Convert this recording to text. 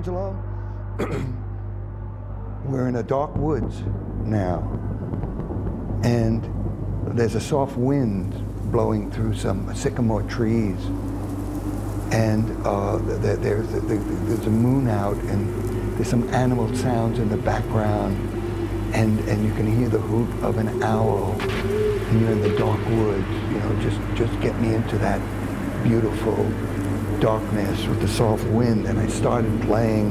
Angelo. We're in a dark woods now, and there's a soft wind blowing through some sycamore trees, and there's a moon out, and there's some animal sounds in the background, and you can hear the hoot of an owl, and you're in the dark woods. You know, just get me into that beautiful darkness with the soft wind. And I started playing